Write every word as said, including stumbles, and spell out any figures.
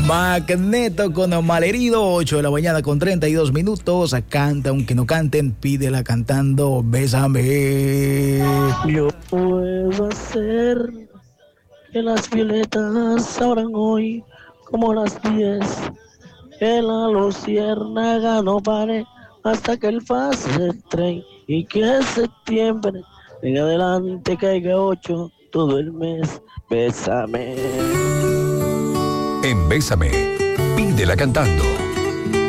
Magneto con Malherido, ocho de la mañana con treinta y dos minutos. Canta, aunque no canten, pídela cantando, bésame. Yo puedo hacer que las violetas abran hoy como las diez, que la luciérnaga no pare hasta que el pase el tren y que septiembre en adelante caiga ocho todo el mes. Bésame. En Bésame, pídela cantando.